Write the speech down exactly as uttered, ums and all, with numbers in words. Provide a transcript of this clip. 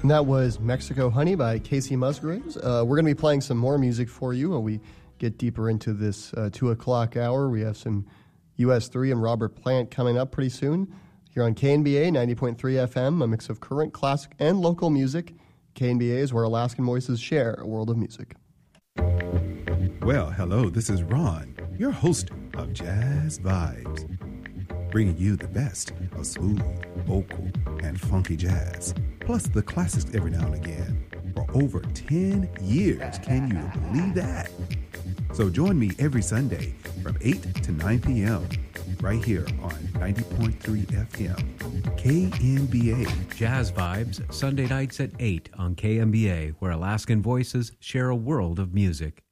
And that was Mexico Honey by Casey Musgraves. Uh, we're going to be playing some more music for you when we get deeper into this uh, two o'clock hour. We have some U S three and Robert Plant coming up pretty soon. Here on K N B A ninety point three F M, a mix of current, classic, and local music. K N B A is where Alaskan voices share a world of music. Well, hello, this is Ron, your host of Jazz Vibes, bringing you the best of smooth, vocal, and funky jazz, plus the classics every now and again. For over ten years, can you believe that? So join me every Sunday from eight to nine p.m. right here on ninety point three F M, K N B A. Jazz Vibes, Sunday nights at eight on K N B A, where Alaskan voices share a world of music.